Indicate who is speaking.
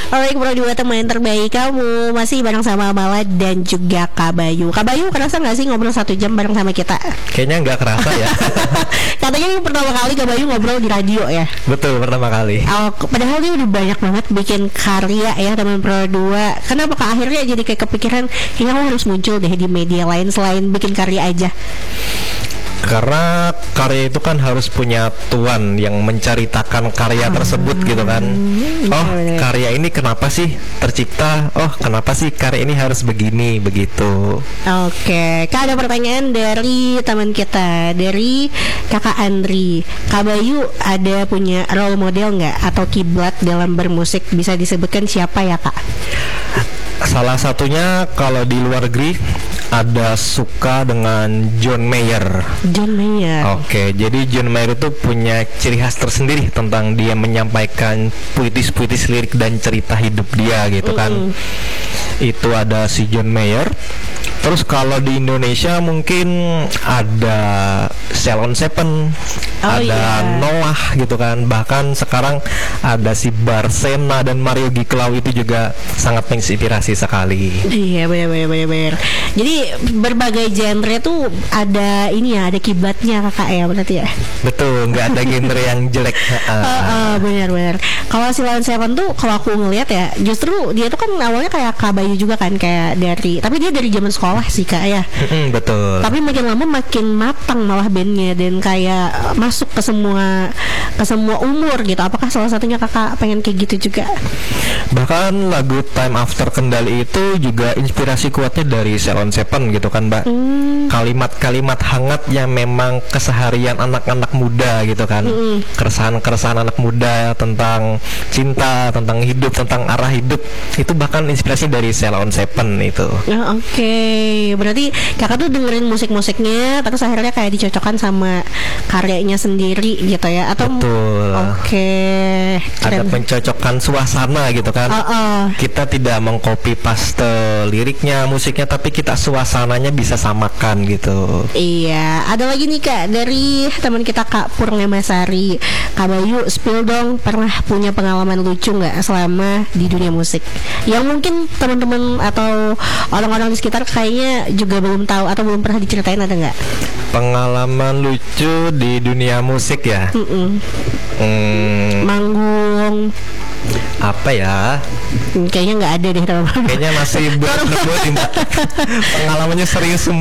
Speaker 1: Alright, bro, dua teman terbaik kamu masih bareng sama Mala dan juga Kak Bayu. Kak Bayu, kerasa nggak sih ngobrol 1 jam bareng sama kita?
Speaker 2: Kayaknya nggak kerasa ya.
Speaker 1: Katanya ini pertama kali Kak Bayu ngobrol di radio ya.
Speaker 2: Betul, pertama kali.
Speaker 1: Padahal dia udah banyak banget bikin karya ya teman Pro 2. Kenapa Kak akhirnya jadi kayak kepikiran kayaknya aku harus muncul deh di media lain selain bikin karya aja?
Speaker 2: Karena karya itu kan harus punya tuan yang menceritakan karya tersebut gitu kan. Oh, karya ini kenapa sih tercipta? Oh, kenapa sih karya ini harus begini, begitu.
Speaker 1: Oke, Kak, ada pertanyaan dari teman kita, dari Kakak Andri. Kak Bayu ada punya role model nggak atau kiblat dalam bermusik? Bisa disebutkan siapa ya, Kak?
Speaker 2: Salah satunya kalau di luar negeri ada suka dengan John Mayer.
Speaker 1: John Mayer.
Speaker 2: Oke, jadi John Mayer itu punya ciri khas tersendiri tentang dia menyampaikan puitis-puitis lirik dan cerita hidup dia gitu kan. Itu ada si John Mayer. Terus kalau di Indonesia mungkin ada Ceylon Seven, ada Noah gitu kan. Bahkan sekarang ada si Barsena dan Mario Giklau, itu juga sangat menginspirasi sekali.
Speaker 1: Iya, benar. Jadi berbagai genre tuh ada ini ya, ada kiblatnya Kakak ya berarti ya.
Speaker 2: Betul, nggak ada genre yang jelek.
Speaker 1: Benar. Kalau si Ceylon Seven tuh kalau aku ngelihat ya, justru dia tuh kan awalnya kayak Kak Bayu juga kan, kayak tapi dia dari zaman sekolah sih Kak ya.
Speaker 2: Betul.
Speaker 1: Tapi makin lama makin matang malah bandnya dan kayak masuk ke semua umur gitu. Apakah salah satunya Kakak pengen kayak gitu juga?
Speaker 2: Bahkan lagu Time After Kendali itu juga inspirasi kuatnya dari Ceylon Seven gitu kan, Mbak. Kalimat-kalimat hangat yang memang keseharian anak-anak muda gitu kan. Keresahan-keresahan anak muda tentang cinta, tentang hidup, tentang arah hidup, itu bahkan inspirasi dari Ceylon Seven itu.
Speaker 1: Oke. Berarti Kakak tuh dengerin musik-musiknya terus akhirnya kayak dicocokkan sama karyanya sendiri gitu ya, atau
Speaker 2: betul.
Speaker 1: Oke.
Speaker 2: Ada pencocokkan suasana gitu kan. Kita tidak mengcopy paste liriknya, musiknya, tapi kita suasananya bisa samakan gitu.
Speaker 1: Iya. Ada lagi nih Kak dari teman kita Kak Purnamasari. Kak Bayu, spill dong, pernah punya pengalaman lucu nggak selama di dunia musik yang mungkin teman-teman atau orang-orang di sekitar kayaknya juga belum tahu atau belum pernah diceritain, ada nggak?
Speaker 2: Pengalaman lucu di dunia musik ya?
Speaker 1: Manggung
Speaker 2: apa ya?
Speaker 1: Kayaknya nggak ada deh teman-teman.
Speaker 2: Kayaknya masih buat Mbak. Pengalamannya serius semua.